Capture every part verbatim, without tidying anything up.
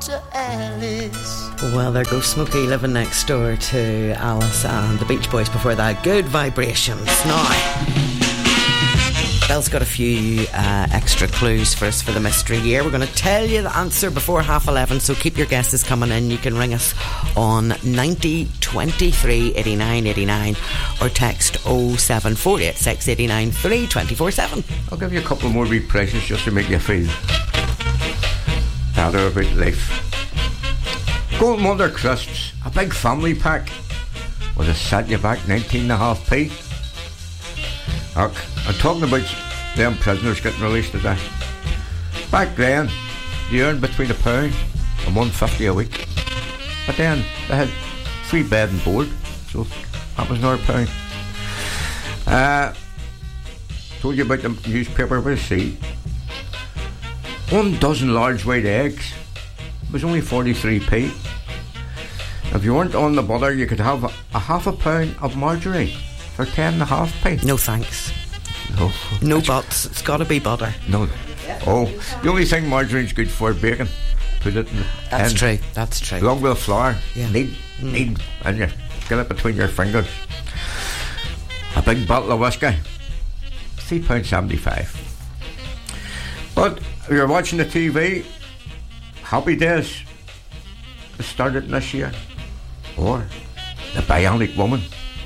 to Alice. Well, there goes Smokey living next door to Alice and the Beach Boys before that. Good vibrations. Now, Bill's got a few uh, extra clues for us for the mystery here. We're going to tell you the answer before half eleven, so keep your guesses coming in. You can ring us on ninety twenty-three eighty-nine eighty-nine or text oh seven four eight six eight nine three two four seven. I'll give you a couple more wee prices just to make you feel better about life. Golden Wonder Crisps, a big family pack. Will it set you back nineteen and a half p? Look, I'm talking about them prisoners getting released today. Back then, you earned between a pound and one fifty a week. But then they had free bed and board, so that was another pound. Uh, told you about the newspaper with a C. One dozen large white eggs was only forty-three p. If you weren't on the butter, you could have a, a half a pound of margarine for ten and a half p. No thanks. No. No buts. It's got to be butter. No. Oh, the only thing margarine's good for bacon. Put it in the That's tin. true. That's true. Along with the flour. Yeah. Knead, Mm. knead, and you get it between your fingers. A big bottle of whiskey, three pounds seventy-five. But if you're watching the T V, Happy Days it started this year, or The Bionic Woman.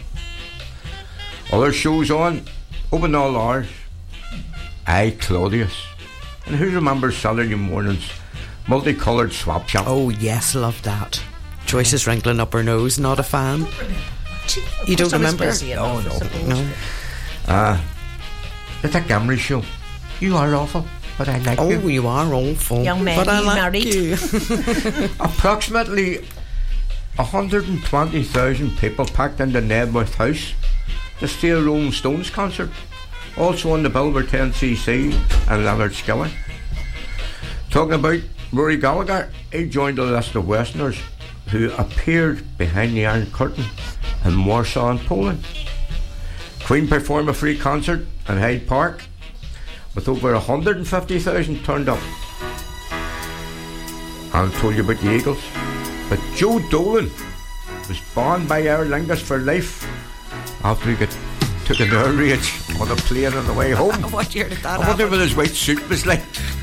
Other shows on, open all hours. I, Claudius. And who remembers Saturday mornings, multicoloured swap shop? Oh yes, love that. Joyce is wrinkling up her nose. Not a fan. You don't remember? No, no, no. Ah, uh, the Dick Emery show. You are awful, but I like oh, you. Oh, you are awful. Young man, but I you like married? you. Approximately one hundred twenty thousand people packed into Nedworth House to see a Rolling Stones concert. Also on the bill were ten C C and Leonard Skinner. Talking about Rory Gallagher, he joined a list of Westerners who appeared behind the Iron Curtain in Warsaw and Poland. Queen performed a free concert in Hyde Park with over one hundred fifty thousand turned up. I told you about the Eagles, but Joe Dolan was banned by Aer Lingus for life after he got took an air raid on a plane on the way home. What year did that I wonder happen? what his white suit was like.